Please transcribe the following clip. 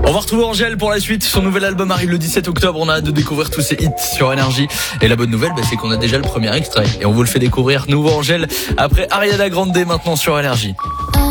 On va retrouver Angèle pour la suite. Son nouvel album arrive le 17 octobre. On a hâte de découvrir tous ses hits sur Énergie. Et la bonne nouvelle, c'est qu'on a déjà le premier extrait. Et on vous le fait découvrir. Nouveau Angèle après Ariana Grande maintenant sur Énergie.